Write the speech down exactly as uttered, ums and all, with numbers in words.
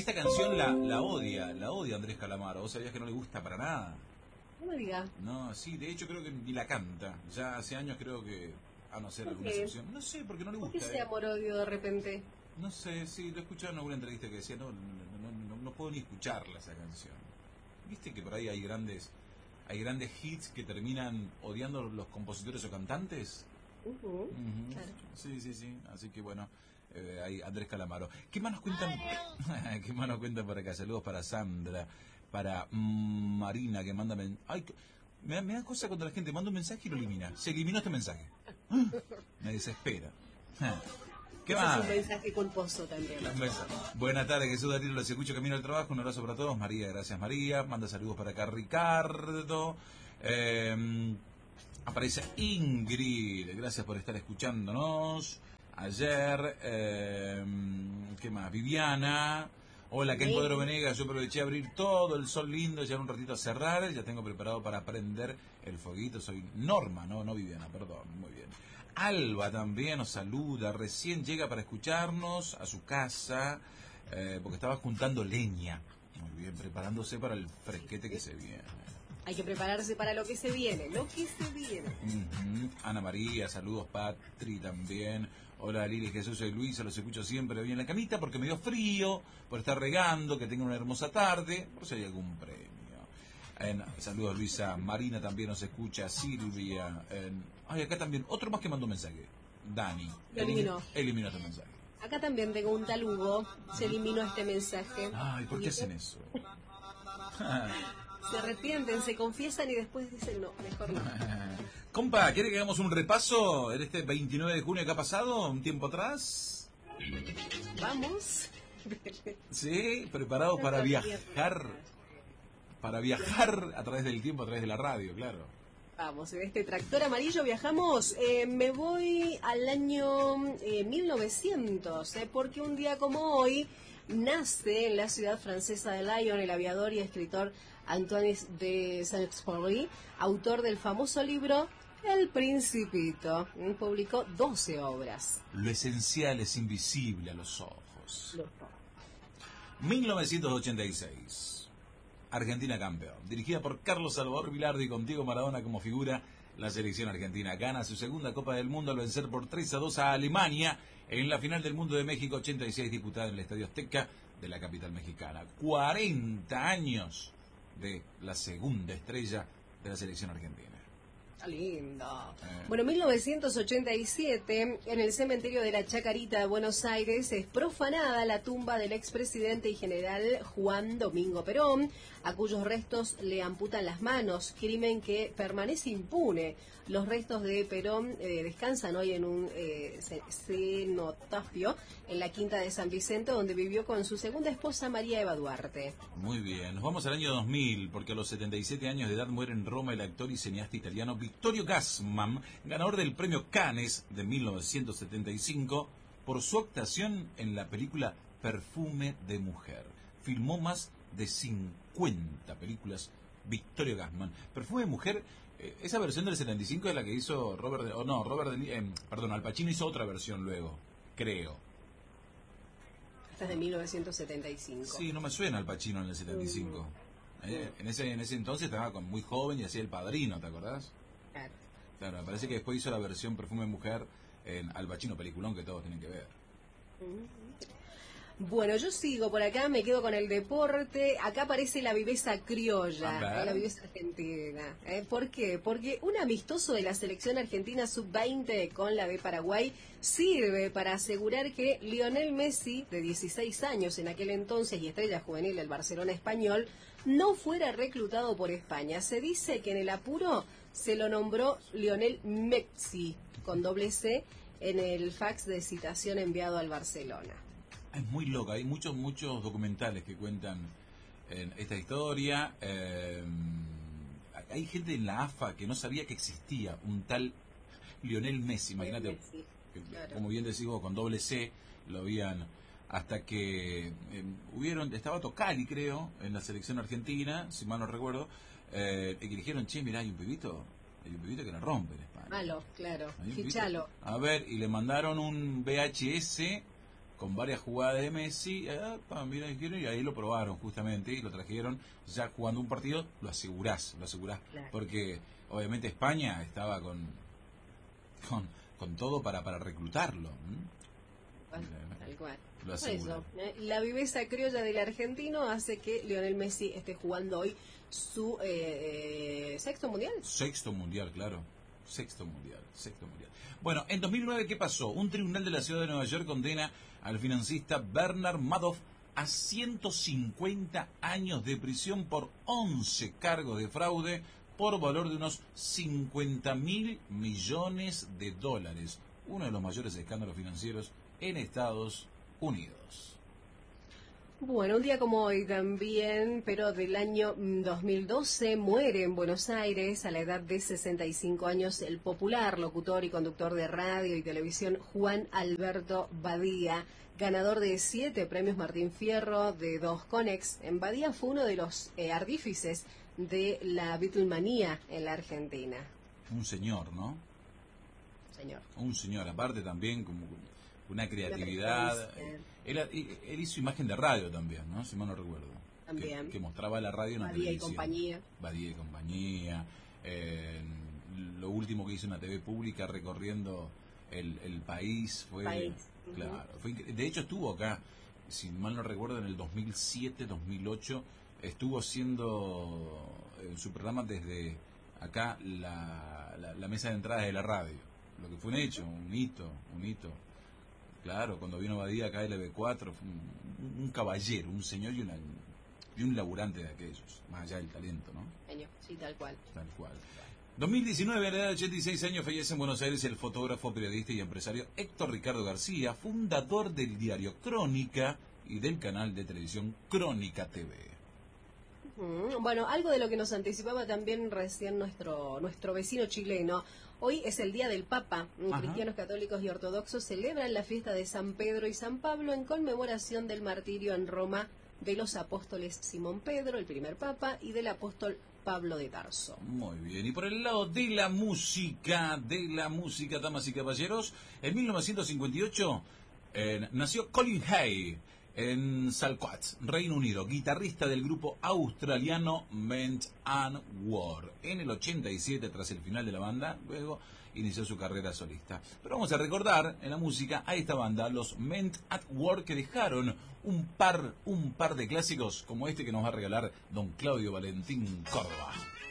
esta canción la, la odia, la odia Andrés Calamaro. ¿Vos sabías que no le gusta para nada? No me diga. No, sí, de hecho creo que ni la canta. Ya hace años creo que, a no ser alguna excepción. No sé, porque no le ¿Por gusta. qué se eh. amor-odio de repente? No sé, sí, lo he escuchado en alguna entrevista que decía, no, no, no, no, no puedo ni escucharla esa canción. ¿Viste que por ahí hay grandes hay grandes hits que terminan odiando los compositores o cantantes? Uh-huh, Uh-huh. claro. Sí, sí, sí. Así que bueno, eh, hay Andrés Calamaro. ¿Qué más nos cuentan? ¿Qué más nos cuentan por acá? Saludos para Sandra, para mm, Marina que manda men- Ay, me da, me da cosa cuando la gente manda un mensaje y lo elimina. Se eliminó este mensaje. Me desespera. ¿Qué Ese más? es un mensaje culposo también. Buenas tardes, Jesús Darío, los escucho camino al trabajo. Un abrazo para todos. María, gracias María. Manda saludos para acá Ricardo. Eh, aparece Ingrid, gracias por estar escuchándonos. Ayer, eh, ¿qué más? Viviana. Hola, Ken Podero Venegas, yo aproveché a abrir todo el sol lindo, ya un ratito a cerrar, ya tengo preparado para prender el foguito, soy Norma, no, no Viviana, perdón, muy bien. Alba también nos saluda, recién llega para escucharnos a su casa, eh, porque estaba juntando leña, muy bien, preparándose para el fresquete que se viene. Hay que prepararse para lo que se viene, lo que se viene. Uh-huh. Ana María, saludos Patri también. Hola Lili, Jesús y Luisa, los escucho siempre hoy en la camita porque me dio frío, por estar regando, que tengan una hermosa tarde, por si hay algún premio. En, saludos Luisa, Marina también nos escucha, Silvia. En, ay, acá también, otro más que mandó un mensaje. Dani. Eliminó. Eliminó este mensaje. Acá también tengo un tal Hugo, se eliminó este mensaje. Ay, ¿por qué hacen eso? Se arrepienten, se confiesan y después dicen no, mejor no. Compa, ¿quiere que hagamos un repaso en este veintinueve de junio que ha pasado, un tiempo atrás? Vamos. Sí, preparado para viajar, para viajar a través del tiempo, a través de la radio, claro. Vamos, en este tractor amarillo viajamos. Eh, me voy al año eh, mil novecientos, eh, porque un día como hoy nace en la ciudad francesa de Lyon el aviador y escritor Antoine de Saint-Exupéry, autor del famoso libro El Principito. Publicó doce obras. Lo esencial es invisible a los ojos. mil novecientos ochenta y seis. Argentina campeón. Dirigida por Carlos Salvador Vilardi con Diego Maradona como figura, la selección argentina gana su segunda Copa del Mundo al vencer por tres a dos a Alemania en la final del Mundo de México ochenta y seis, disputada en el Estadio Azteca de la capital mexicana. cuarenta años de la segunda estrella de la selección argentina. Lindo. Eh. Bueno, mil novecientos ochenta y siete, en el cementerio de la Chacarita de Buenos Aires, es profanada la tumba del expresidente y general Juan Domingo Perón, a cuyos restos le amputan las manos, crimen que permanece impune. Los restos de Perón eh, descansan hoy en un eh, cenotafio en la Quinta de San Vicente, donde vivió con su segunda esposa María Eva Duarte. Muy bien, nos vamos al año dos mil, porque a los setenta y siete años de edad muere en Roma el actor y cineasta italiano Vittorio Gassman, ganador del premio Cannes de mil novecientos setenta y cinco, por su actuación en la película Perfume de Mujer. Filmó más de cincuenta películas Vittorio Gassman. Perfume de Mujer, eh, esa versión del setenta y cinco es la que hizo Robert, de, oh no, Robert, de, eh, perdón, Al Pacino hizo otra versión luego, creo. Esta es de mil novecientos setenta y cinco. Sí, no me suena Al Pacino en el setenta y cinco. Mm. Eh, en ese en ese entonces estaba con, muy joven y hacía El Padrino, ¿te acordás? Claro. Claro, me parece que después hizo la versión Perfume de Mujer en Al Pacino, peliculón que todos tienen que ver. Bueno, yo sigo por acá, me quedo con el deporte. Acá aparece la viveza criolla, la viveza argentina. ¿Eh? ¿Por qué? Porque un amistoso de la selección argentina sub veinte con la de Paraguay sirve para asegurar que Lionel Messi, de dieciséis años en aquel entonces y estrella juvenil del Barcelona español, no fuera reclutado por España. Se dice que en el apuro se lo nombró Lionel Messi, con doble C, en el fax de citación enviado al Barcelona. Es muy loca, hay muchos muchos documentales que cuentan eh, esta historia. Eh, hay gente en la A F A que no sabía que existía un tal Lionel Messi, imagínate, Messi, claro. Como bien decís vos, con doble C, lo habían, hasta que eh, hubieron, estaba Tocali creo, en la selección argentina, si mal no recuerdo, eh, y que dijeron, che, mirá, hay un pibito, hay un pibito que la rompe en España. Malo, claro, Hay un fichalo. pibito. A ver, y le mandaron un V H S con varias jugadas de Messi, eh, y ahí lo probaron justamente y lo trajeron. Ya jugando un partido lo asegurás, lo asegurás, claro. Porque obviamente España estaba con con, con todo para, para reclutarlo. Bueno, tal cual. Lo eso, ¿eh? La viveza criolla del argentino hace que Lionel Messi esté jugando hoy su eh, sexto mundial. Sexto mundial, claro. Sexto mundial, sexto mundial. Bueno, en dos mil nueve, ¿qué pasó? Un tribunal de la ciudad de Nueva York condena al financista Bernard Madoff a ciento cincuenta años de prisión por once cargos de fraude por valor de unos cincuenta mil millones de dólares. Uno de los mayores escándalos financieros en Estados Unidos. Bueno, un día como hoy también, pero del año dos mil doce, muere en Buenos Aires a la edad de sesenta y cinco años el popular locutor y conductor de radio y televisión Juan Alberto Badía, ganador de siete premios Martín Fierro, de dos Conex. En Badía fue uno de los eh, artífices de la Beatlemanía en la Argentina. Un señor, ¿no? Señor. Un señor, aparte también como una creatividad. Él, él hizo imagen de radio también, ¿no? Si mal no recuerdo. También. Que, que mostraba la radio en la Badía televisión. y compañía. Badía y compañía. Eh, lo último que hizo en la T V pública recorriendo el, el país fue... País. Claro. Uh-huh. Fue, de hecho estuvo acá, si mal no recuerdo, en el dos mil siete, dos mil ocho, estuvo haciendo en su programa desde acá la, la, la mesa de entradas de la radio. Lo que fue un hecho, un hito, un hito. Claro, cuando vino Badía acá a L B cuatro, fue un, un caballero, un señor y, una, y un laburante de aquellos, más allá del talento, ¿no? Sí, tal cual. Tal cual. dos mil diecinueve, a la edad de ochenta y seis años, fallece en Buenos Aires el fotógrafo, periodista y empresario Héctor Ricardo García, fundador del diario Crónica y del canal de televisión Crónica T V. Bueno, algo de lo que nos anticipaba también recién nuestro nuestro vecino chileno. Hoy es el Día del Papa. Ajá. Cristianos católicos y ortodoxos celebran la fiesta de San Pedro y San Pablo en conmemoración del martirio en Roma de los apóstoles Simón Pedro, el primer papa, y del apóstol Pablo de Tarso. Muy bien, y por el lado de la música, de la música, damas y caballeros, en mil novecientos cincuenta y ocho eh, nació Colin Hay en Salquatch, Reino Unido, guitarrista del grupo australiano Men at War. En el ochenta y siete, tras el final de la banda, luego inició su carrera solista. Pero vamos a recordar en la música a esta banda, los Men at War, que dejaron un par, un par de clásicos como este que nos va a regalar don Claudio Valentín Córdoba.